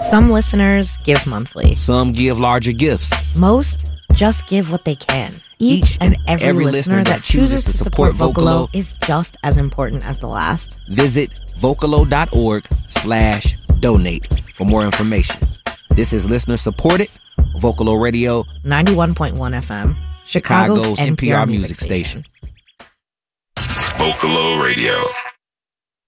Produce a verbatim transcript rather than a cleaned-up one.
Some listeners give monthly. Some give larger gifts. Most just give what they can. Each, Each and every, every listener, listener that chooses to support Vocalo is just as important as the last. Visit vocalo.org slash donate for more information. This is listener supported Vocalo Radio ninety-one point one F M, Chicago's, Chicago's N P R, N P R music, music station. station. Vocalo Radio.